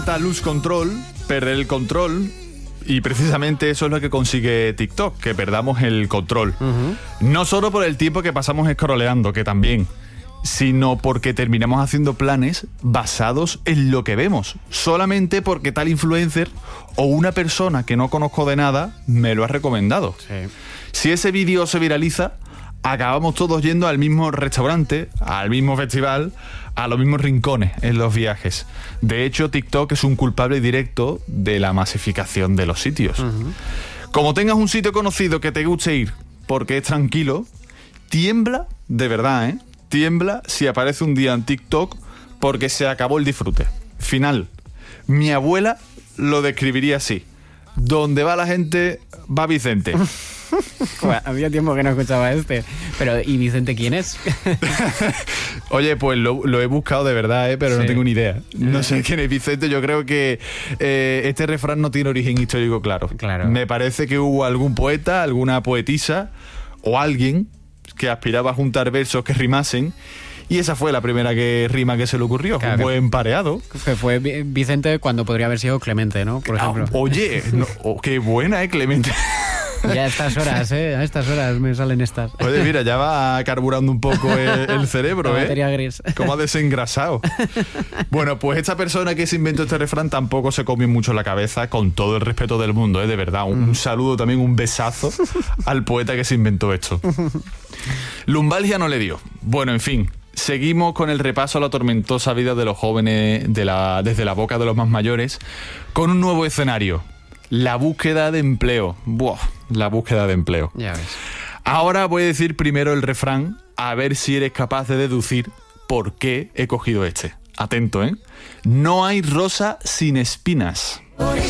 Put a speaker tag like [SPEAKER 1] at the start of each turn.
[SPEAKER 1] Lose control, perder el control. Y precisamente eso es lo que consigue TikTok, que perdamos el control. No solo por el tiempo que pasamos scrolleando, que también, sino porque terminamos haciendo planes basados en lo que vemos, solamente porque tal influencer o una persona que no conozco de nada me lo ha recomendado. Sí. Si ese vídeo se viraliza, acabamos todos yendo al mismo restaurante, al mismo festival, a los mismos rincones en los viajes. De hecho, TikTok es un culpable directo de la masificación de los sitios. Como tengas un sitio conocido que te guste ir porque es tranquilo, tiembla, de verdad, ¿eh? Tiembla si aparece un día en TikTok porque se acabó el disfrute. Final. Mi abuela lo describiría así: donde va la gente, va Vicente.
[SPEAKER 2] Bueno, había tiempo que no escuchaba pero ¿y Vicente quién es?
[SPEAKER 1] Oye, pues lo he buscado de verdad, pero sí. No tengo ni idea. No sé quién es Vicente. Yo creo que este refrán no tiene origen histórico claro. Me parece que hubo algún poeta, alguna poetisa o alguien que aspiraba a juntar versos que rimasen, y esa fue la primera rima que se le ocurrió. Claro, un buen pareado.
[SPEAKER 2] Que fue Vicente cuando podría haber sido Clemente, ¿no? Por ejemplo.
[SPEAKER 1] Oye, qué buena, Clemente.
[SPEAKER 2] Ya a estas horas me salen estas.
[SPEAKER 1] Oye, mira, ya va carburando un poco el cerebro,
[SPEAKER 2] la batería gris.
[SPEAKER 1] Como ha desengrasado. Bueno, pues esta persona que se inventó este refrán tampoco se comió mucho la cabeza, con todo el respeto del mundo, de verdad. Un saludo también, un besazo al poeta que se inventó esto. Lumbalgia no le dio. Bueno, en fin. Seguimos con el repaso a la tormentosa vida de los jóvenes desde la boca de los más mayores, con un nuevo escenario: la búsqueda de empleo. La búsqueda de empleo.
[SPEAKER 2] Ya ves.
[SPEAKER 1] Ahora voy a decir primero el refrán, a ver si eres capaz de deducir por qué he cogido este. Atento, ¿eh? No hay rosa sin espinas.